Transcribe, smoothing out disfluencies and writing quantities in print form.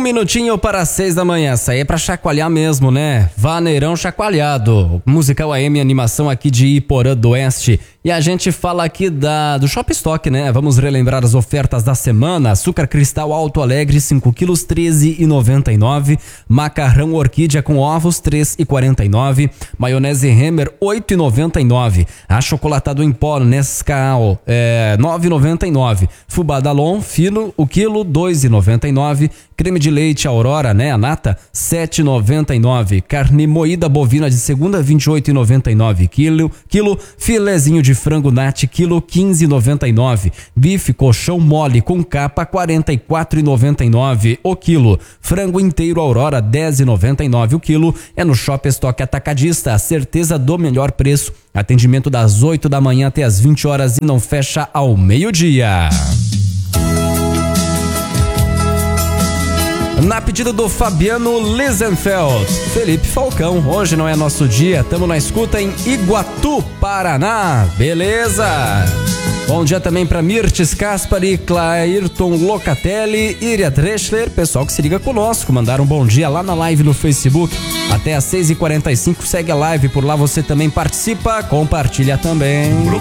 minutinho para 6 da manhã. Isso aí é pra chacoalhar mesmo, né? Vaneirão chacoalhado. Musical AM, animação aqui de Iporã do Oeste. E a gente fala aqui do Shop Stock, né? Vamos relembrar as ofertas da semana. Açúcar cristal Alto Alegre, 5 quilos, R$13,99. Macarrão orquídea com ovos, R$3,49. Maionese Hemmer, R$8,99. Achocolatado em pó Nescau, R$9,99. Fubá Dalon, fino, o quilo, R$2,99. Creme de leite Aurora, né? A nata, R$7,99. Carne moída bovina de segunda, R$28,99 quilo. Filezinho de frango nat, quilo, R$15,99. Bife colchão mole com capa, R$44,99 o quilo. Frango inteiro Aurora, R$10,99 o quilo. É no Shop Stock Atacadista, a certeza do melhor preço. Atendimento das 8 da manhã até as 20 horas e não fecha ao meio-dia. Na pedida do Fabiano Lisenfeld, Felipe Falcão, hoje não é nosso dia, tamo na escuta em Iguatu, Paraná, beleza? Bom dia também para Mirtes Caspari, Clairton Locatelli, Iria Dreschler, pessoal que se liga conosco, mandaram um bom dia lá na live no Facebook, até às 6h45, segue a live, por lá você também participa, compartilha também.